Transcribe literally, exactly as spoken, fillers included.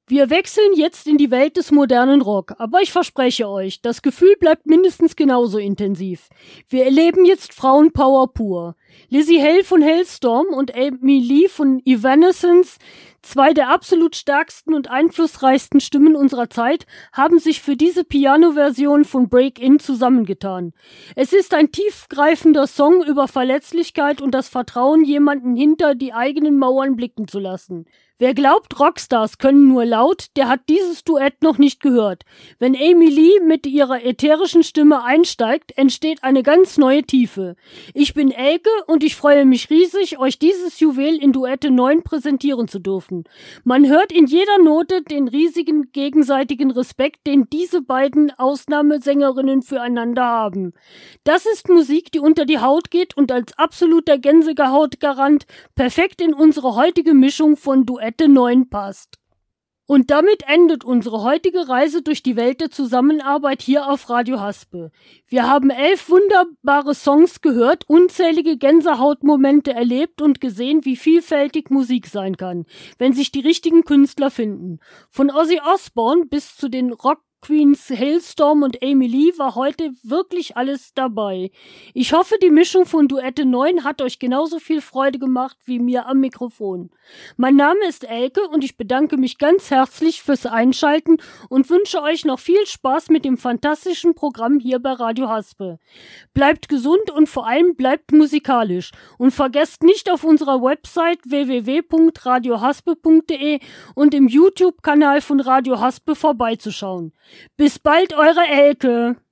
Wir wechseln jetzt in die Welt des modernen Rock, aber ich verspreche euch, das Gefühl bleibt mindestens genauso intensiv. Wir erleben jetzt Frauenpower pur. Lizzie Hale von Halestorm und Amy Lee von Evanescence, zwei der absolut stärksten und einflussreichsten Stimmen unserer Zeit, haben sich für diese Piano-Version von Break-In zusammengetan. Es ist ein tiefgreifender Song über Verletzlichkeit und das Vertrauen, jemanden hinter die eigenen Mauern blicken zu lassen. Wer glaubt, Rockstars können nur laut, der hat dieses Duett noch nicht gehört. Wenn Amy Lee mit ihrer ätherischen Stimme einsteigt, entsteht eine ganz neue Tiefe. Ich bin Elke und ich freue mich riesig, euch dieses Juwel in Duette neun präsentieren zu dürfen. Man hört in jeder Note den riesigen gegenseitigen Respekt, den diese beiden Ausnahmesängerinnen füreinander haben. Das ist Musik, die unter die Haut geht und als absoluter Gänsehautgarant perfekt in unsere heutige Mischung von Duette neun passt. Und damit endet unsere heutige Reise durch die Welt der Zusammenarbeit hier auf Radio Haspe. Wir haben elf wunderbare Songs gehört, unzählige Gänsehautmomente erlebt und gesehen, wie vielfältig Musik sein kann, wenn sich die richtigen Künstler finden. Von Ozzy Osbourne bis zu den Rock Queens Halestorm und Amy Lee war heute wirklich alles dabei. Ich hoffe, die Mischung von Duette neun hat euch genauso viel Freude gemacht wie mir am Mikrofon. Mein Name ist Elke und ich bedanke mich ganz herzlich fürs Einschalten und wünsche euch noch viel Spaß mit dem fantastischen Programm hier bei Radio Haspe. Bleibt gesund und vor allem bleibt musikalisch und vergesst nicht auf unserer Website w w w punkt radio haspe punkt d e und im YouTube-Kanal von Radio Haspe vorbeizuschauen. Bis bald, eure Elke!